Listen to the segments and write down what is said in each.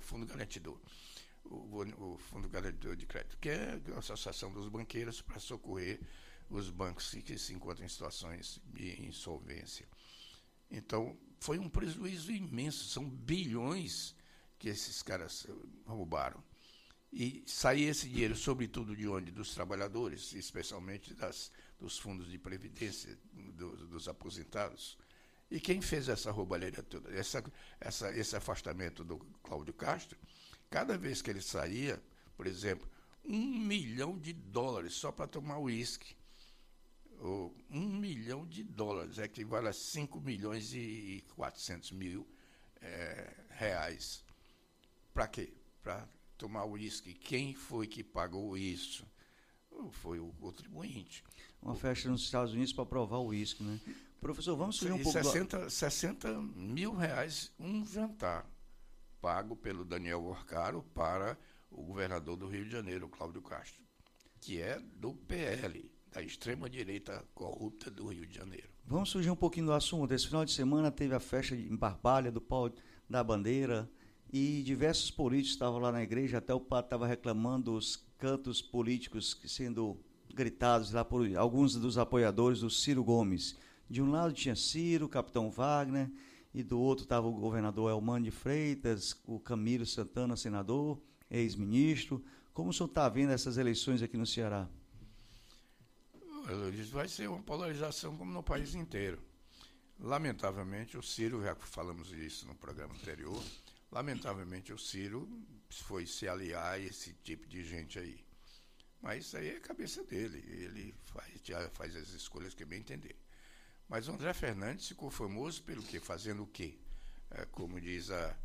Fundo Garantidor, o Fundo Garantidor de Crédito, que é a Associação dos Banqueiros para socorrer os bancos que se encontram em situações de insolvência. Então, foi um prejuízo imenso, são bilhões que esses caras roubaram. E saía esse dinheiro, sobretudo de onde? Dos trabalhadores, especialmente dos fundos de previdência, dos aposentados. E quem fez essa roubalheira toda? Esse afastamento do Cláudio Castro, cada vez que ele saía, por exemplo, $1 milhão só para tomar uísque. $1 milhão equivale a 5.400.000 reais. Para quê? Para tomar uísque. Quem foi que pagou isso? Foi o contribuinte. Uma festa nos Estados Unidos para provar o uísque, né? Professor, vamos fugir um pouco... 60 mil reais um jantar, pago pelo Daniel Worcaro para o governador do Rio de Janeiro, Cláudio Castro, que é do PL, da extrema-direita corrupta do Rio de Janeiro. Vamos fugir um pouquinho do assunto. Esse final de semana teve a festa em Barbalha, do pau da bandeira, e diversos políticos estavam lá na igreja, até o padre estava reclamando dos cantos políticos sendo gritados lá por alguns dos apoiadores do Ciro Gomes. De um lado tinha Ciro, o capitão Wagner, e do outro estava o governador Elmano de Freitas, o Camilo Santana, senador, ex-ministro. Como o senhor está vendo essas eleições aqui no Ceará? Vai ser uma polarização como no país inteiro. Lamentavelmente, o Ciro, já falamos isso no programa anterior, lamentavelmente o Ciro foi se aliar a esse tipo de gente aí. Mas isso aí é a cabeça dele, ele faz as escolhas que bem entender. Mas o André Fernandes ficou famoso pelo quê? Fazendo o quê? Como diz a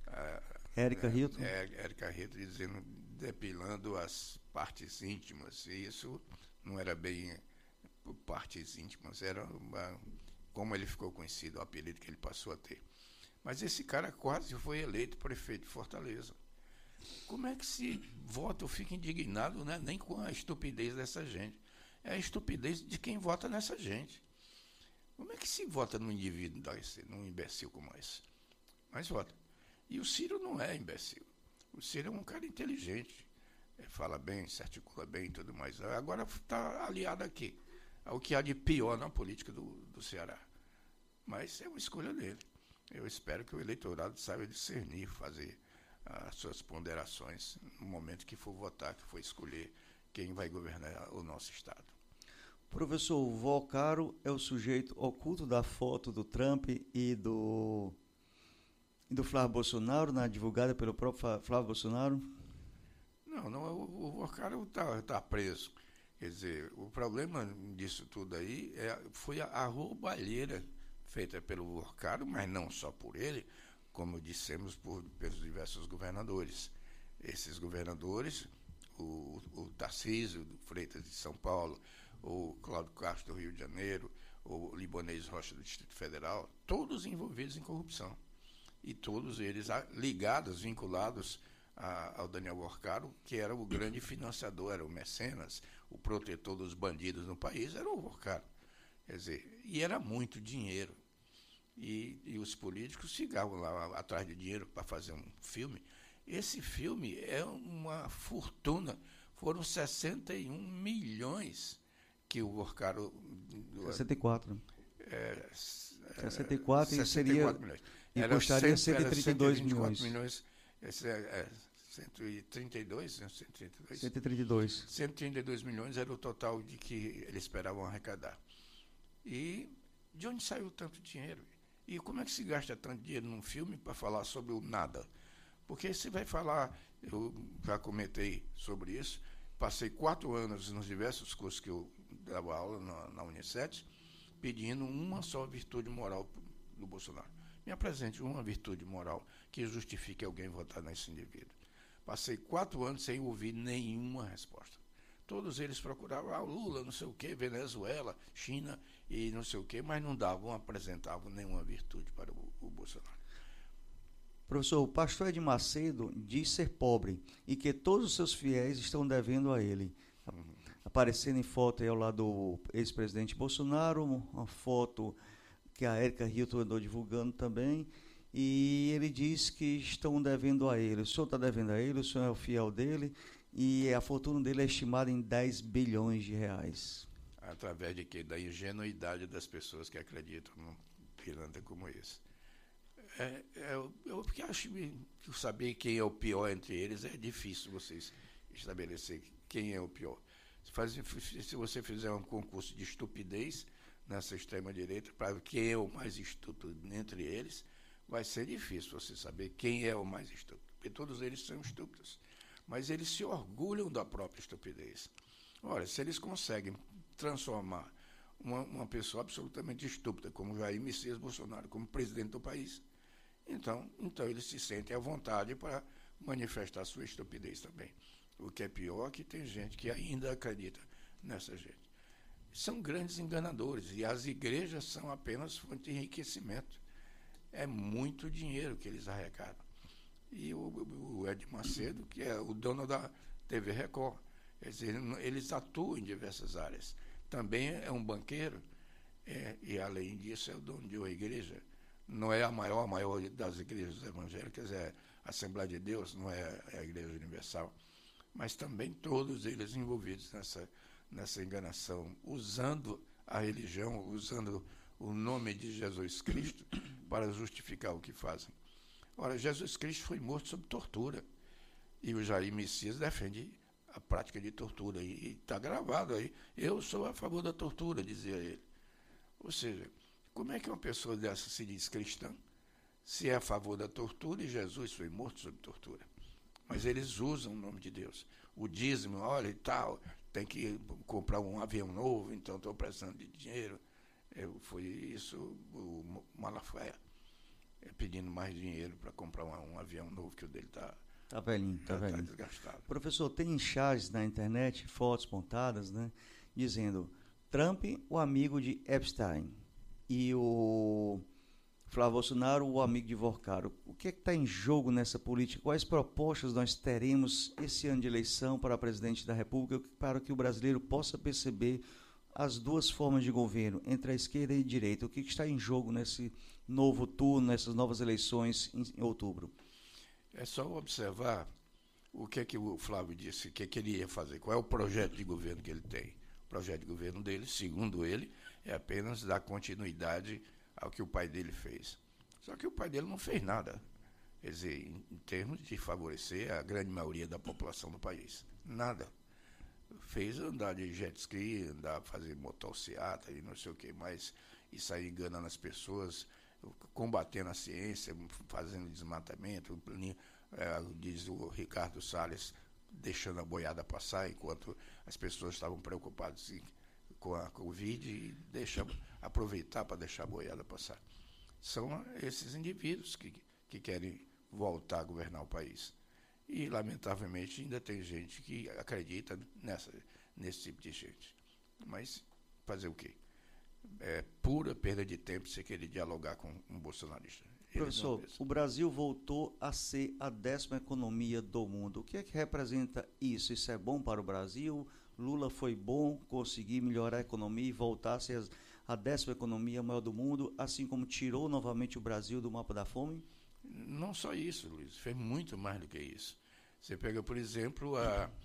Érica Hilton. Érica Hilton dizendo, depilando as partes íntimas. E isso não era bem partes íntimas, era como ele ficou conhecido, o apelido que ele passou a ter. Mas esse cara quase foi eleito prefeito de Fortaleza. Como é que se vota? Eu fico indignado, né? Nem com a estupidez dessa gente. É a estupidez de quem vota nessa gente. Como é que se vota num indivíduo desse, num imbecil como esse? Mas vota. E o Ciro não é imbecil. O Ciro é um cara inteligente. Fala bem, se articula bem e tudo mais. Agora está aliado aqui ao que há de pior na política do Ceará. Mas é uma escolha dele. Eu espero que o eleitorado saiba discernir, fazer as suas ponderações no momento que for votar, que for escolher quem vai governar o nosso Estado. Professor, o Worcaro é o sujeito oculto da foto do Trump e do Flávio Bolsonaro, divulgada pelo próprio Flávio Bolsonaro? Não, o Worcaro está preso. Quer dizer, o problema disso tudo aí foi a roubalheira feita pelo Worcaro, mas não só por ele, como dissemos pelos diversos governadores. Esses governadores, o Tarcísio Freitas de São Paulo, o Cláudio Castro do Rio de Janeiro, o Libonês Rocha do Distrito Federal, todos envolvidos em corrupção. E todos eles ligados, vinculados ao Daniel Worcaro, que era o grande financiador, era o mecenas, o protetor dos bandidos no país, era o Worcaro. Quer dizer, e era muito dinheiro. E os políticos ficavam lá atrás de dinheiro para fazer um filme. Esse filme é uma fortuna. Foram 61 milhões que o Worcaro... 64. 64 e seria... milhões. E custaria 132 milhões. 132, né? 132 milhões era o total de que eles esperavam arrecadar. E de onde saiu tanto dinheiro? E como é que se gasta tanto dinheiro num filme para falar sobre o nada? Porque você vai falar, eu já comentei sobre isso, passei 4 anos nos diversos cursos que eu dava aula na Unicef, pedindo uma só virtude moral do Bolsonaro. Me apresente uma virtude moral que justifique alguém votar nesse indivíduo. Passei 4 anos sem ouvir nenhuma resposta. Todos eles procuravam Lula, não sei o quê, Venezuela, China e não sei o quê, mas não apresentavam nenhuma virtude para o Bolsonaro. Professor, o pastor Edir Macedo diz ser pobre e que todos os seus fiéis estão devendo a ele. Aparecendo em foto aí ao lado do ex-presidente Bolsonaro, uma foto que a Érica Hilton andou divulgando também, e ele diz que estão devendo a ele. O senhor está devendo a ele, o senhor é o fiel dele, e a fortuna dele é estimada em 10 bilhões de reais. Através de quê? Da ingenuidade das pessoas que acreditam num pilantra como esse. Eu acho que saber quem é o pior entre eles é difícil vocês estabelecer quem é o pior. Se você fizer um concurso de estupidez nessa extrema-direita, para quem é o mais estúpido entre eles, vai ser difícil você saber quem é o mais estúpido, porque todos eles são estúpidos. Mas eles se orgulham da própria estupidez. Olha, se eles conseguem transformar uma pessoa absolutamente estúpida, como Jair Messias Bolsonaro, como presidente do país, então eles se sentem à vontade para manifestar sua estupidez também. O que é pior é que tem gente que ainda acredita nessa gente. São grandes enganadores e as igrejas são apenas fonte de enriquecimento. É muito dinheiro que eles arrecadam. E o Ed Macedo, que é o dono da TV Record, quer dizer, eles atuam em diversas áreas. Também é um banqueiro, e além disso é o dono de uma igreja. Não é a maior das igrejas evangélicas, é a Assembleia de Deus, não é a Igreja Universal. Mas também todos eles envolvidos nessa enganação, usando a religião, usando o nome de Jesus Cristo para justificar o que fazem. Ora, Jesus Cristo foi morto sob tortura, e o Jair Messias defende a prática de tortura, e está gravado aí. Eu sou a favor da tortura, dizia ele. Ou seja, como é que uma pessoa dessa se diz cristã, se é a favor da tortura e Jesus foi morto sob tortura? Mas eles usam o nome de Deus. O dízimo, olha e tal, tem que comprar um avião novo, então estou precisando de dinheiro. Foi isso o Malafaia, pedindo mais dinheiro para comprar um avião novo, que o dele está velhinho, está velhinho. Desgastado. Professor, tem charges na internet, fotos montadas, né, dizendo Trump, o amigo de Epstein, e o Flávio Bolsonaro, o amigo de Vorcaro. O que é que está em jogo nessa política? Quais propostas nós teremos esse ano de eleição para presidente da República, para que o brasileiro possa perceber as duas formas de governo, entre a esquerda e a direita? O que está em jogo nesse novo turno, nessas novas eleições em outubro? É só observar o que o Flávio disse, o que ele ia fazer, qual é o projeto de governo que ele tem. O projeto de governo dele, segundo ele, é apenas dar continuidade ao que o pai dele fez. Só que o pai dele não fez nada, quer dizer, em termos de favorecer a grande maioria da população do país. Nada. Fez andar de jet ski, fazer motocicleta e não sei o que mais, e sair enganando as pessoas, combatendo a ciência, fazendo desmatamento, diz o Ricardo Salles, deixando a boiada passar, enquanto as pessoas estavam preocupadas com a Covid, e aproveitar para deixar a boiada passar. São esses indivíduos que querem voltar a governar o país. E, lamentavelmente, ainda tem gente que acredita nesse tipo de gente. Mas fazer o quê? É pura perda de tempo você querer dialogar com um bolsonarista. Professor, o Brasil voltou a ser a 10ª economia do mundo. O que é que representa isso? Isso é bom para o Brasil? Lula foi bom conseguir melhorar a economia e voltar a ser a 10ª economia maior do mundo, assim como tirou novamente o Brasil do mapa da fome? Não só isso, Luiz, fez muito mais do que isso. Você pega, por exemplo,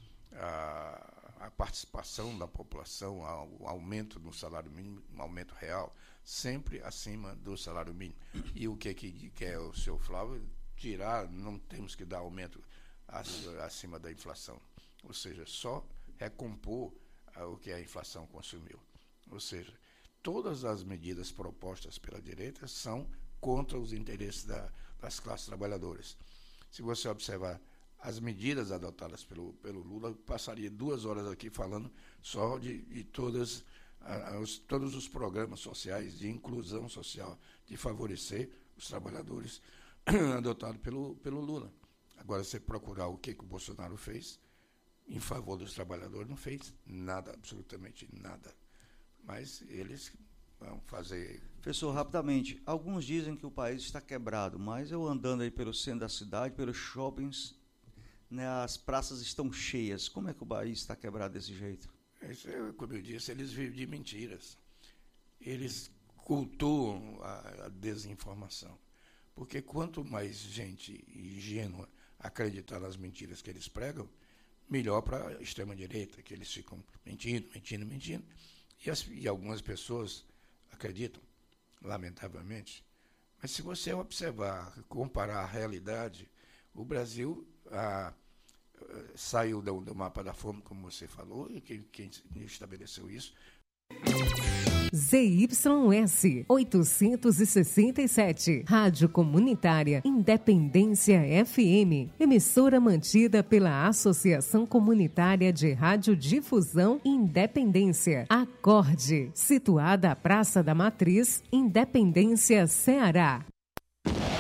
a participação da população, o aumento do salário mínimo, um aumento real, sempre acima do salário mínimo. E o que quer o seu Flávio? Tirar, não temos que dar aumento acima da inflação. Ou seja, só recompor o que a inflação consumiu. Ou seja, todas as medidas propostas pela direita são contra os interesses das classes trabalhadoras. Se você observar as medidas adotadas pelo Lula, passaria 2 horas aqui falando só de todos os programas sociais, de inclusão social, de favorecer os trabalhadores, adotados pelo Lula. Agora, você procurar o que o Bolsonaro fez em favor dos trabalhadores, não fez nada, absolutamente nada. Mas eles vão fazer... Professor, rapidamente, alguns dizem que o país está quebrado, mas eu andando aí pelo centro da cidade, pelos shoppings, né, as praças estão cheias. Como é que o país está quebrado desse jeito? Isso, como eu disse, eles vivem de mentiras. Eles cultuam a desinformação. Porque quanto mais gente ingênua acreditar nas mentiras que eles pregam, melhor para a extrema-direita, que eles ficam mentindo. E algumas pessoas acreditam, lamentavelmente. Mas se você observar, comparar a realidade, o Brasil saiu do mapa da fome, como você falou, e quem estabeleceu isso. ZYS 867, Rádio Comunitária Independência FM, emissora mantida pela Associação Comunitária de Radiodifusão Independência, Acorde, situada à Praça da Matriz, Independência, Ceará.